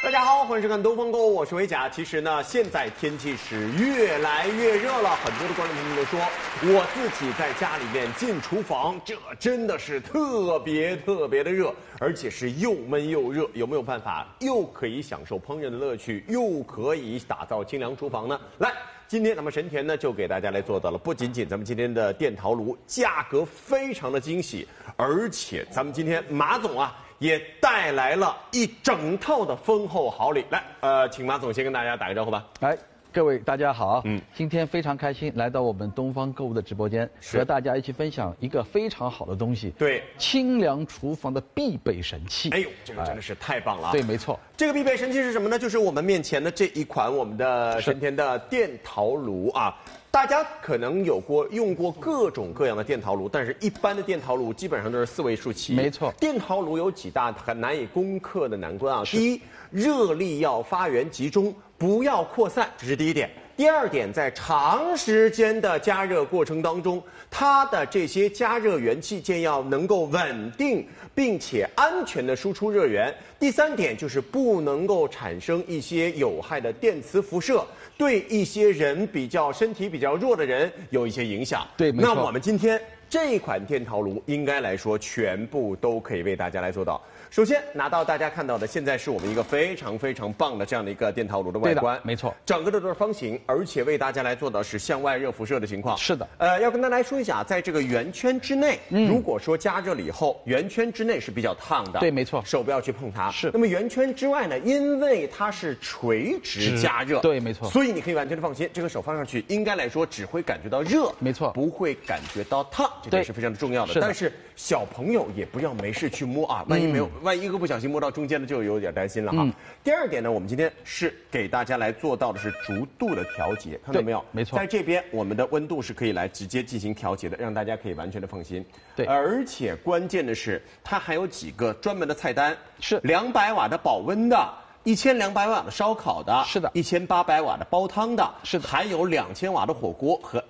大家好，欢迎收看东方购物，我是维甲。其实呢，现在天气是越来越热了，很多的观众朋友都说，我自己在家里面进厨房，这真的是特别的热，而且是又闷又热。有没有办法又可以享受烹饪的乐趣，又可以打造清凉厨房呢？来。今天咱们神田呢就给大家来做到了，不仅仅咱们今天的电陶炉价格非常的惊喜，而且咱们今天马总啊也带来了一整套的丰厚好礼。来，请马总先跟大家打个招呼吧。 来，各位大家好，今天非常开心来到我们东方购物的直播间，和大家一起分享一个非常好的东西， 对， 清凉厨房的必备神器。 哎呦，这个真的是太棒了。 对，没错。 这个必备神器是什么呢？就是我们面前的这一款我们的神田的电陶炉啊。大家可能用过各种各样的电陶炉，但是一般的电陶炉基本上都是4位数起。 没错， 电陶炉有几大很难以攻克的难关啊。第一，热力要发源集中，不要扩散，这是第一点。第二点，在长时间的加热过程当中，它的这些加热元器件要能够稳定并且安全的输出热源。第三点就是不能够产生一些有害的电磁辐射，对一些身体比较弱的人有一些影响。 对，没错。 那我们今天这款电陶炉应该来说全部都可以为大家来做到。首先拿到大家看到的，现在是我们一个非常棒的这样的一个电陶炉的外观， 没错， 整个的都是方形，而且为大家来做到是向外热辐射的情况。 是的， 要跟大家来说一下，在这个圆圈之内，如果说加热了以后，圆圈之内是比较烫的， 对，没错， 手不要去碰它。 是， 那么圆圈之外呢，因为它是垂直加热， 对，没错， 所以你可以完全的放心，这个手放上去，应该来说只会感觉到热， 没错， 不会感觉到烫，这点是非常的重要的。 是的， 但是小朋友也不要没事去摸啊，万一一个不小心摸到中间的就有点担心了哈。第二点呢，我们今天是给大家来做到的是逐度的调节，看到没有？ 没错， 在这边我们的温度是可以来直接进行调节的，让大家可以完全的放心。 对， 而且关键的是，它还有几个专门的菜单， 是 200瓦的保温的。1200瓦的烧烤的， 是的 ；1800瓦的煲汤的， 是的； 还有2000瓦的火锅和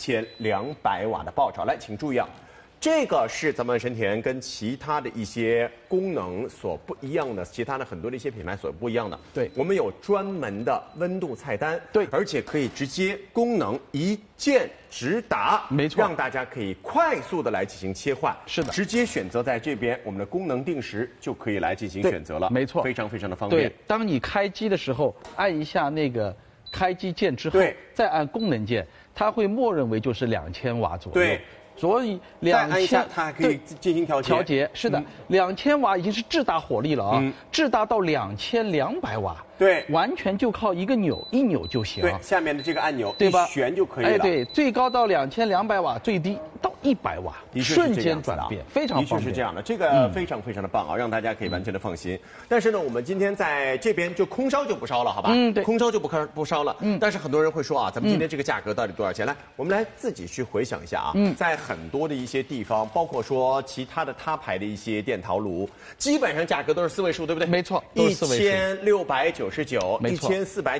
2200瓦的爆炒。来，请注意啊，这个是咱们神田跟其他的一些功能所不一样的，其他的很多的一些品牌所不一样的。 对， 我们有专门的温度菜单， 对， 而且可以直接功能一键直达， 没错， 让大家可以快速的来进行切换。 是的， 直接选择在这边我们的功能定时就可以来进行选择了。 没错， 非常的方便。 对，当你开机的时候，按一下那个开机键之后，再按功能键，它会默认为就是2000瓦左右。 对。 所以 2000它还可以进行调节。 是的，2000瓦已经是至大火力了啊，至大到2200瓦。 对， 完全就靠一扭就行。 对，下面的这个按钮， 对吧？ 一旋就可以了。 哎，对，最高到2200瓦，最低到100瓦，瞬间转变，非常方便。 的确是这样的，这个非常的棒啊，让大家可以完全的放心。但是呢，我们今天在这边就空烧就不烧了，好吧？ 对， 空烧就不烧了。但是很多人会说啊，咱们今天这个价格到底多少钱？来，我们来自己去回想一下啊。在很多的一些地方，包括说其他的他牌的一些电陶炉，基本上价格都是4位数，对不对？ 没错，都是4位数。 1699， 没错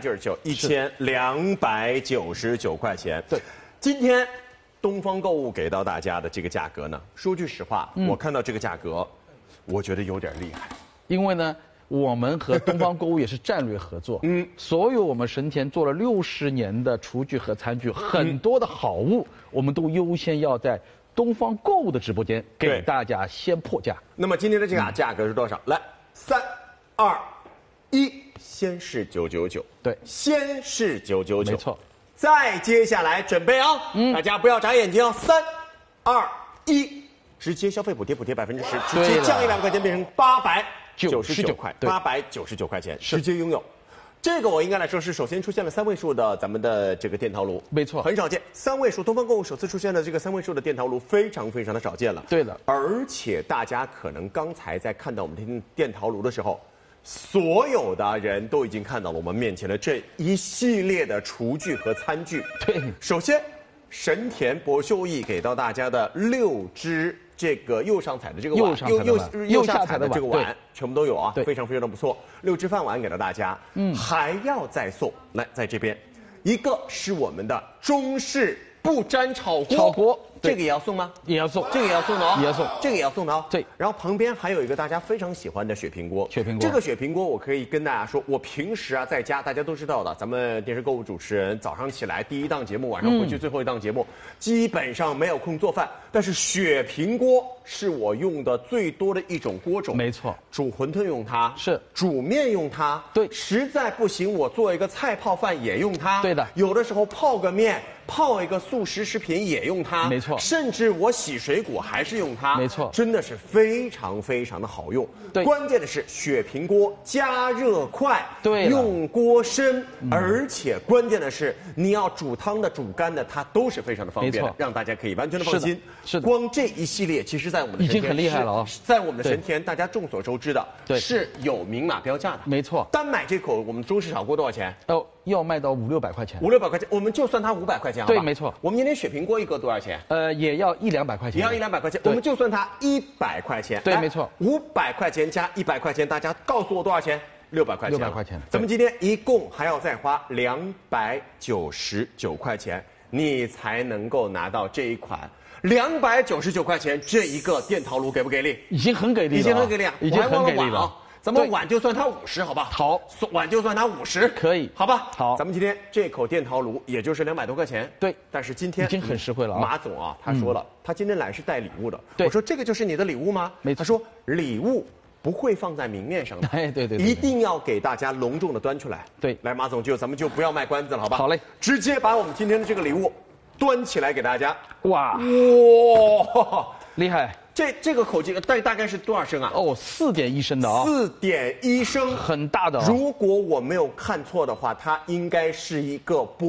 ，1499，1299块钱。 对， 今天东方购物给到大家的这个价格呢，说句实话，我看到这个价格，我觉得有点厉害。 因为呢，我们和东方购物也是战略合作。所有我们神田做了60年的厨具和餐具，很多的好物，我们都优先要在东方购物的直播间给大家先破价。 那么今天的这个价格是多少？来，3、2、1，先是999， 对， 先是999， 没错。 再接下来准备啊，大家不要眨眼睛哦，3、2、1，直接消费补贴10%，直接降100块钱变成899块，899块钱，直接拥有。这个我应该来说是首先出现了3位数的咱们的这个电陶炉， 没错， 很少见。3位数，东方购物首次出现的这个3位数的电陶炉，非常的少见了。 对的， 而且大家可能刚才在看到我们的电陶炉的时候，所有的人都已经看到了我们面前的这一系列的厨具和餐具。 对， 首先，神田博秀艺给到大家的6只这个右上彩的这个碗，右下彩的这个碗，全部都有啊，非常的不错。6只饭碗给到大家，还要再送来，在这边，一个是我们的中式不粘炒锅， 这个也要送吗？ 也要送， 这个也要送的哦， 也要送， 这个也要送的哦。 对， 然后旁边还有一个大家非常喜欢的雪平锅。 雪平锅， 这个雪平锅我可以跟大家说，我平时啊在家，大家都知道的，咱们电视购物主持人早上起来第一档节目，晚上回去最后一档节目，基本上没有空做饭。但是雪平锅是我用的最多的一种锅种。 没错， 煮馄饨用它， 是煮面用它， 对， 实在不行我做一个菜泡饭也用它。 对的， 有的时候泡个面。泡一个速食食品也用它， 没错。 甚至我洗水果还是用它， 没错。 真的是非常非常的好用。 对， 关键的是雪平锅加热快， 对， 用锅深，而且关键的是你要煮汤的、煮干的，它都是非常的方便的，让大家可以完全的放心。 是的， 光这一系列，其实在我们的已经很厉害了啊， 在我们的神田，大家众所周知的， 对， 是有明码标价的。 没错， 单买这口我们中式炒锅多少钱？ 要卖到500-600块钱 ，500-600块钱，我们就算它500块钱，好吧？ 对，没错。 我们今天雪平锅一个多少钱？ 也要100-200块钱， 也要100-200块钱，我们就算它100块钱。 对，没错。 500块钱加100块钱，大家告诉我多少钱？600块钱。 600块钱。 咱们今天一共还要再花299块钱，你才能够拿到这一款299块钱这一个电陶炉，给不给力？ 已经很给力了， 已经很给力了， 已经很给力了。 咱们碗就算它50，好吧？ 好， 碗就算它50， 可以， 好吧？ 好， 咱们今天这口电陶炉也就是200多块钱， 对。 但是今天已经很实惠了啊。 马总啊，他说了，他今天来是带礼物的。 对， 我说这个就是你的礼物吗？ 没错。 他说礼物不会放在明面上的， 哎，对， 一定要给大家隆重的端出来。 对， 来，马总咱们就不要卖关子了，好吧？ 好嘞， 直接把我们今天的这个礼物端起来给大家。 哇，厉害！ 这个口径大概是多少升啊 ？4.1升的啊 ，4.1升， 很大的。 如果我没有看错的话，它应该是一个不